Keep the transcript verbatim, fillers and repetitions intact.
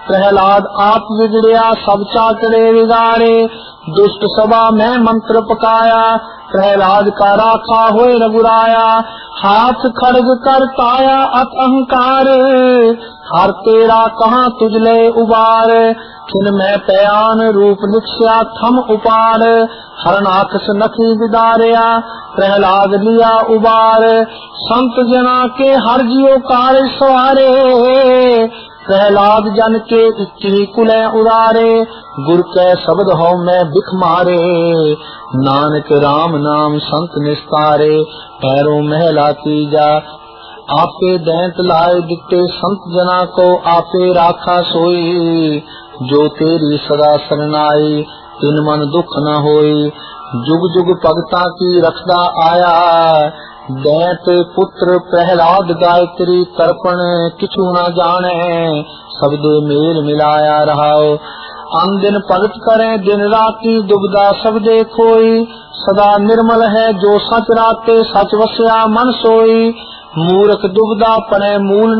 प्रहलाद आप बिगड़िया सब चाकरे बिगाड़े, दुष्ट सभा में मंत्र पकाया, प्रहलाद का राखा होए रघुराया। हाथ खड़ग कर ताया अत अहंकार, हर तेरा कहाँ तुझले उबार। खिन में पयान रूप निक्ष्या थम उपार, हरनाखस नखी विदारया, प्रहलाद लिया उबार। संत जना के हर जियो कार्य सवारे, प्रहलाद जन के इक्की कुले उदारे। गुर के शब्द हो मैं बिख मारे, नानक राम नाम संत निस्तारे। पैरों महला तीजा आपे दैंत लाए दिते, संत जना को आपे राखा सोई। जो तेरी सदा शरणाई, तिन मन दुख न होई। जुग जुग भगता की रखदा आया, दैत पुत्र प्रहलाद गायत्री तर्पण किछु न जाने। सबदे मेल मिलाया रहाओ, अन दिन भगत करें दिन राती, दुबदा सबदे खोई। सदा निर्मल है जो सच राते, सच वस्या मन सोई। मूर्ख दुबदा पड़े मूल